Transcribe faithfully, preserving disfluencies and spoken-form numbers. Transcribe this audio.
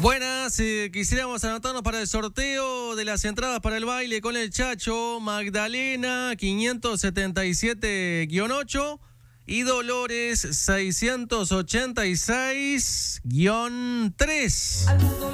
Buenas, eh, quisiéramos anotarnos para el sorteo de las entradas para el baile con el Chacho, Magdalena quinientos setenta y siete guión ocho y Dolores seiscientos ochenta y seis guión tres.